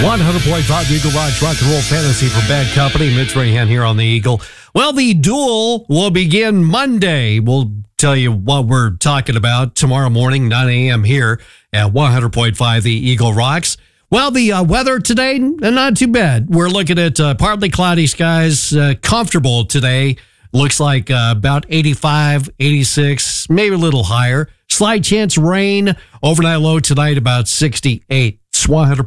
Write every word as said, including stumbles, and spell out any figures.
one hundred point five Eagle Rock Rock and Roll Fantasy for Bad Company. Mitch Rahan here on the Eagle. Well, the duel will begin Monday. We'll tell you what we're talking about tomorrow morning, nine a.m. here at one hundred point five The Eagle Rocks. Well, the uh, weather today, not too bad. We're looking at uh, partly cloudy skies, uh, comfortable today. Looks like uh, about eighty-five, eighty-six, maybe a little higher. Slight chance rain. Overnight low tonight about sixty-eight. It's one hundred